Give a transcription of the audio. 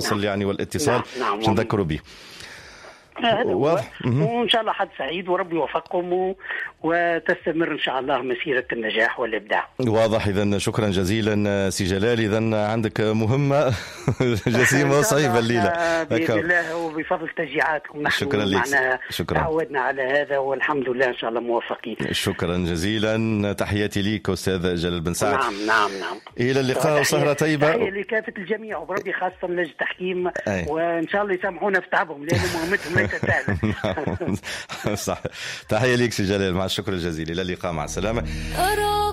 الفصل يعني والاتصال باش نذكروا به. واضح. وإن شاء الله حد سعيد وربي يوفقكم وتستمر إن شاء الله مسيرة النجاح والإبداع. واضح. إذا شكرا جزيلا سي جلال. إذا عندك مهمة جسيمة وصعيبة الليلة بإذن الله وبفضل تشجيعاتكم نحن شكرا لك. تعودنا على هذا والحمد لله إن شاء الله موفقين. شكرا جزيلا. تحياتي ليك أستاذ جلال بن سعد. نعم. إلى اللقاء وسهرة طيبة. تحية لكافة الجميع وبربي خاصة لجنة التحكيم وإن شاء الله يسامحونا في تعبهم لأن مهمتهم ليست سهلة. صح. تحية ليك سي جلال. مع الشكر الجزيل. إلى اللقاء. مع السلامة.